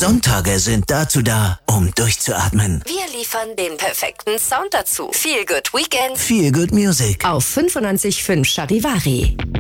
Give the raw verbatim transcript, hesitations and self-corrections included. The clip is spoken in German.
Sonntage sind dazu da, um durchzuatmen. Wir liefern den perfekten Sound dazu. Feel Good Weekend. Feel Good Music. Auf fünfundneunzig Komma fünf Charivari.